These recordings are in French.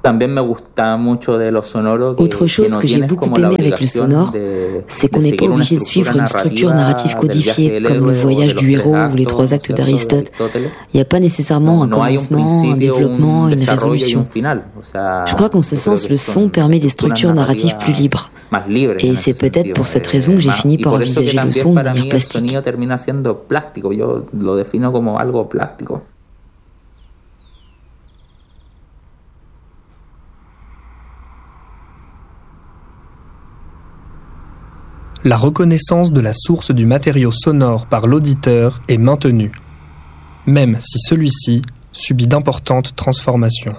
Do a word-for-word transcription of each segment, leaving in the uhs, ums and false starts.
Autre chose que j'ai beaucoup aimé avec le sonore, c'est qu'on n'est pas obligé de suivre une structure narrative codifiée comme le voyage du héros ou les trois actes d'Aristote. Il n'y a pas nécessairement un commencement, un développement et une résolution. Je crois qu'en ce sens, le son permet des structures narratives plus libres. Et c'est peut-être pour cette raison que j'ai fini par envisager le son de manière plastique. La reconnaissance de la source du matériau sonore par l'auditeur est maintenue, même si celui-ci subit d'importantes transformations.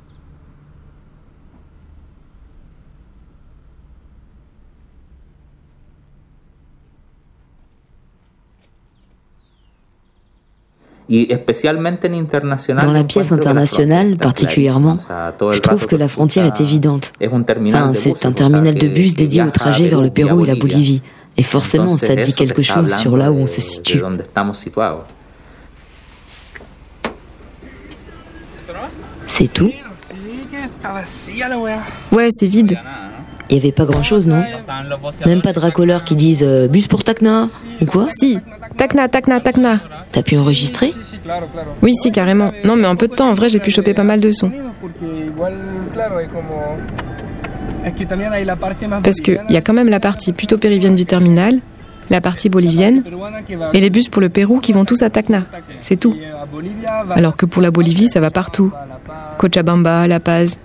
Dans la pièce internationale, particulièrement, je trouve que la frontière est évidente. Enfin, c'est un terminal de bus dédié au trajet vers le Pérou et la Bolivie. Et forcément, ça dit quelque chose sur là où on se situe. C'est tout ? Ouais, c'est vide. Il n'y avait pas grand-chose, non ? Même pas de racoleurs qui disent euh, « bus pour Tacna » ou quoi ? Si, Tacna, Tacna, Tacna. T'as pu enregistrer ? Oui, si, carrément. Non, mais en peu de temps, en vrai, j'ai pu choper pas mal de sons. Parce qu'il y a quand même la partie plutôt péruvienne du terminal, la partie bolivienne, et les bus pour le Pérou qui vont tous à Tacna. C'est tout. Alors que pour la Bolivie, ça va partout. Cochabamba, La Paz.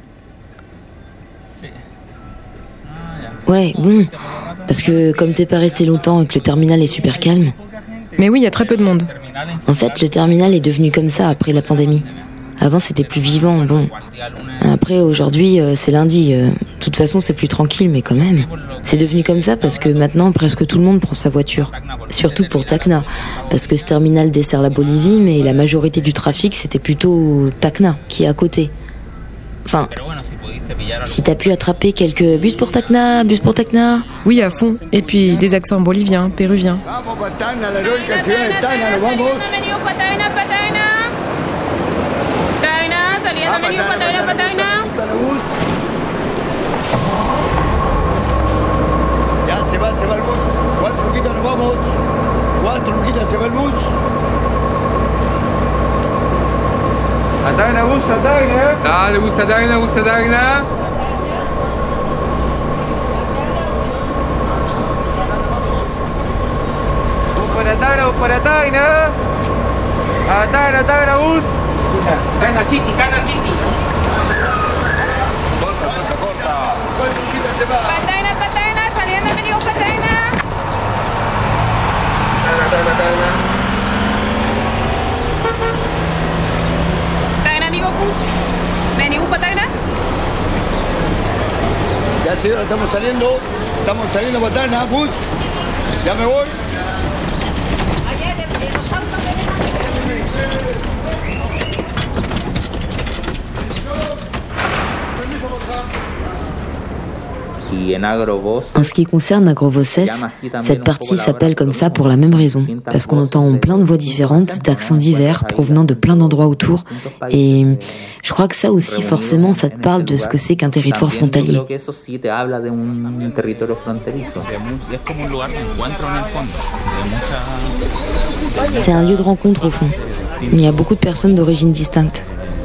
Ouais, bon. Parce que comme t'es pas resté longtemps et que le terminal est super calme... Mais oui, il y a très peu de monde. En fait, le terminal est devenu comme ça après la pandémie. Avant, c'était plus vivant, bon. Après, aujourd'hui, euh, c'est lundi. Euh, de toute façon, c'est plus tranquille, mais quand même. C'est devenu comme ça parce que maintenant, presque tout le monde prend sa voiture. Surtout pour Tacna. Parce que ce terminal dessert la Bolivie, mais la majorité du trafic, c'était plutôt Tacna, qui est à côté. Enfin, si t'as pu attraper quelques bus pour Tacna, bus pour Tacna. Oui, à fond. Et puis des accents boliviens, péruviens. Se va, se va el bus. Cuatro luquitas nos vamos. Cuatro luquitas se va el bus. A Tacna, bus, a Tacna. Dale, bus a Tacna, bus a Tacna. Bus para Tacna, bus para Tacna. A Tacna, Tacna, bus. Tacna City, Tacna City. Corta, corta, corta. Cuatro luquitas se va. Patana, Patana, saliendo venimos Patana. Tacna, Tacna, Tacna. Tacna, amigo bus. Venimos Patana. Ya señora, estamos saliendo. Estamos saliendo Patana, bus. Ya me voy. En ce qui concerne Agrovoces, cette partie s'appelle comme ça pour la même raison, parce qu'on entend plein de voix différentes, d'accents divers, provenant de plein d'endroits autour, et je crois que ça aussi, forcément, ça te parle de ce que c'est qu'un territoire frontalier. C'est un lieu de rencontre au fond. Il y a beaucoup de personnes d'origine distincte.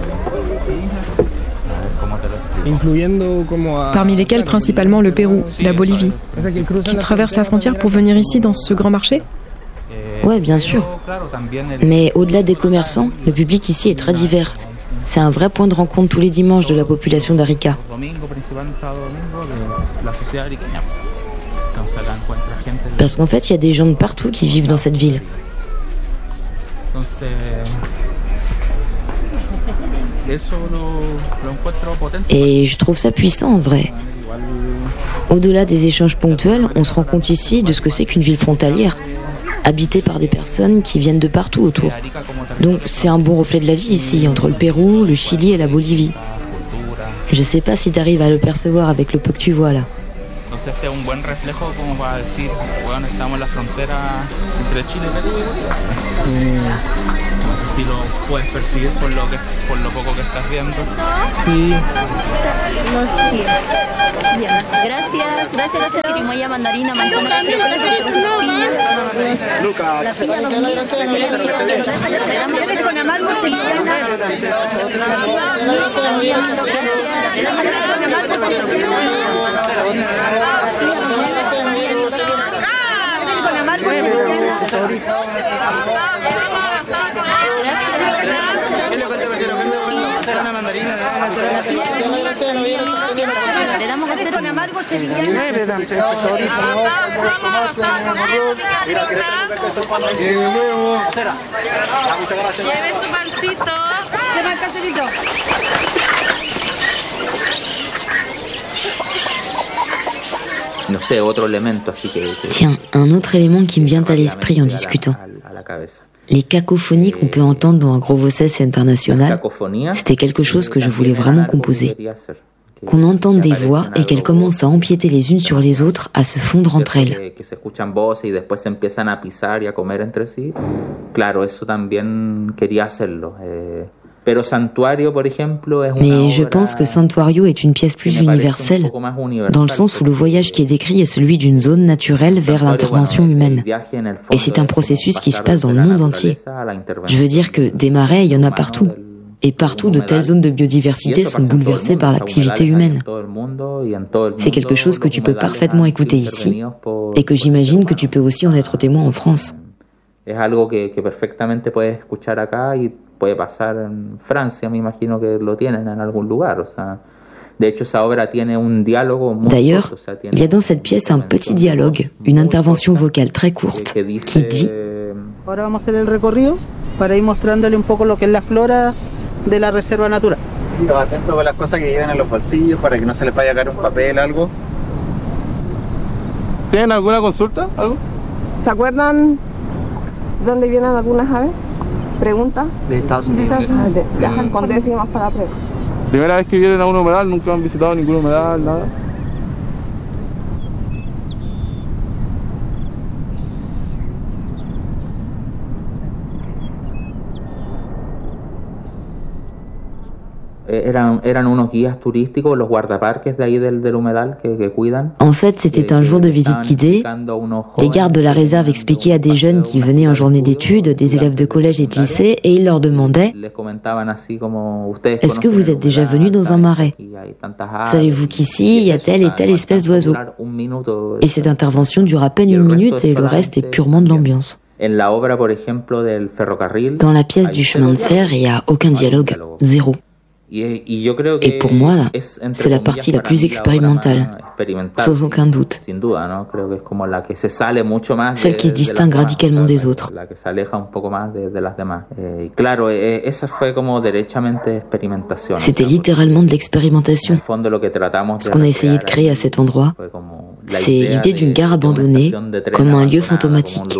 Parmi lesquels principalement le Pérou, la Bolivie, qui traversent la frontière pour venir ici dans ce grand marché ? Ouais, bien sûr. Mais au-delà des commerçants, le public ici est très divers. C'est un vrai point de rencontre tous les dimanches de la population d'Arica. Parce qu'en fait, il y a des gens de partout qui vivent dans cette ville. Et je trouve ça puissant en vrai. Au-delà des échanges ponctuels, on se rend compte ici de ce que c'est qu'une ville frontalière, habitée par des personnes qui viennent de partout autour. Donc c'est un bon reflet de la vie ici, entre le Pérou, le Chili et la Bolivie. Je sais pas si t'arrives à le percevoir avec le peu que tu vois là. si lo puedes percibir por lo que por lo poco que estás viendo. Sí. Los pies. Bien. Gracias. Gracias, gracias. Chirimoya, mandarina, manzana, piña. Lucas. La piña dos mil. Con amargo sevillana. Con amargo Una mandarina, le damos que hacer con amargo sevillana. Lleve su pancito. ¿Qué más, caserito? No sé, otro elemento así que, que... Tiens, un autre élément qui me vient à l'esprit en discutant. Les cacophonies qu'on peut entendre dans un Gros Voces international, c'était quelque chose que je voulais vraiment composer. Qu'on entende des voix et qu'elles commencent à empiéter les unes sur les autres, à se fondre entre elles. Mais je pense que Santuario est une pièce plus universelle, dans le sens où le voyage qui est décrit est celui d'une zone naturelle vers l'intervention humaine. Et c'est un processus qui se passe dans le monde entier. Je veux dire que des marais, il y en a partout. Et partout, de telles zones de biodiversité sont bouleversées par l'activité humaine. C'est quelque chose que tu peux parfaitement écouter ici, et que j'imagine que tu peux aussi en être témoin en France. puede pasar en Francia, me imagino que lo tienen en algún lugar, o sea, de hecho esa obra tiene un diálogo muy D'ailleurs, corto, o sea, tiene il y a dans cette pièce un petit dialogue, une intervention vocale très courte, qui dit Ahora vamos a hacer el recorrido para ir mostrándole un poco lo que es la flora de la reserva natural. Atento con las cosas que llevan en los bolsillos para que no se les vaya a caer un papel, algo. ¿Tienen alguna consulta? ¿Algo? ¿Se acuerdan dónde vienen algunas aves? Pregunta. De Estados Unidos. Ah, de, viajan con décimas para la prueba. Primera vez que vienen a un humedal, nunca han visitado ningún humedal, nada. Eran, eran unos guías turísticos, los guardaparques de ahí del, del humedal que, que cuidan. En fait, c'était un jour de visite guidée. Les gardes de la réserve expliquaient à des jeunes qui venaient en journée d'études, des élèves de collège et de lycée, et ils leur demandaient « Est-ce que vous êtes déjà venu dans un marais ? Savez-vous qu'ici, il y a telle et telle espèce d'oiseau ?» Et cette intervention dure à peine une minute et le reste est purement de l'ambiance. Dans la pièce du chemin de fer, il n'y a aucun dialogue, zéro. Et pour moi, c'est la partie la plus expérimentale, sans aucun doute. Celle qui se distingue radicalement des autres. C'était littéralement de l'expérimentation. Ce qu'on a essayé de créer à cet endroit, c'est l'idée d'une gare abandonnée comme un lieu fantomatique.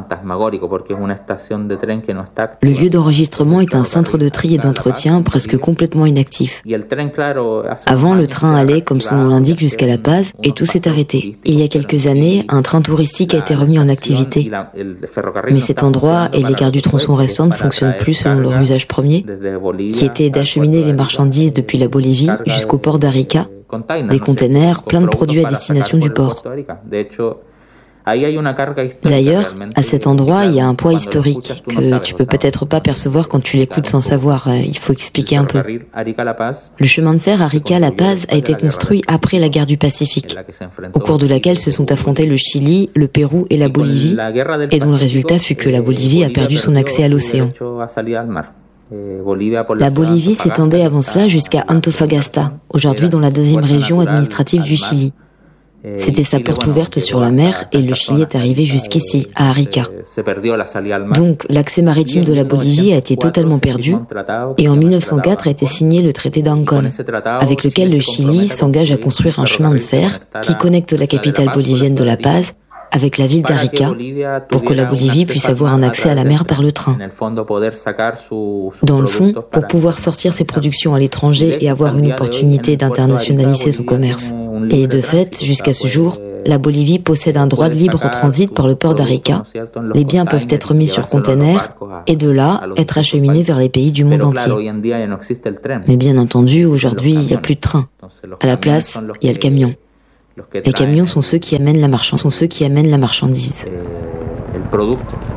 Le lieu d'enregistrement est un centre de tri et d'entretien presque complètement inactif. Avant, le train allait, comme son nom l'indique, jusqu'à La Paz et tout s'est arrêté. Il y a quelques années, un train touristique a été remis en activité. Mais cet endroit et les gares du tronçon restant ne fonctionnent plus selon leur usage premier, qui était d'acheminer les marchandises depuis la Bolivie jusqu'au port d'Arica, des containers, plein de produits à destination du port. D'ailleurs, à cet endroit, il y a un poids historique que tu peux peut-être pas percevoir quand tu l'écoutes sans savoir. Il faut expliquer un peu. Le chemin de fer Arica-La Paz a été construit après la guerre du Pacifique, au cours de laquelle se sont affrontés le Chili, le Pérou et la Bolivie, et dont le résultat fut que la Bolivie a perdu son accès à l'océan. La Bolivie s'étendait avant cela jusqu'à Antofagasta, aujourd'hui dans la deuxième région administrative du Chili. C'était sa porte ouverte sur la mer et le Chili est arrivé jusqu'ici, à Arica. Donc l'accès maritime de la Bolivie a été totalement perdu et en mille neuf cent quatre a été signé le traité d'Ancón, avec lequel le Chili s'engage à construire un chemin de fer qui connecte la capitale bolivienne de La Paz avec la ville d'Arica, pour que la Bolivie puisse avoir un accès à la mer par le train. Dans le fond, pour pouvoir sortir ses productions à l'étranger et avoir une opportunité d'internationaliser son commerce. Et de fait, jusqu'à ce jour, la Bolivie possède un droit de libre transit par le port d'Arica. Les biens peuvent être mis sur containers et de là être acheminés vers les pays du monde entier. Mais bien entendu, aujourd'hui, il n'y a plus de train. À la place, il y a le camion. Les camions sont ceux qui amènent la marchandise. Sont ceux qui amènent la marchandise.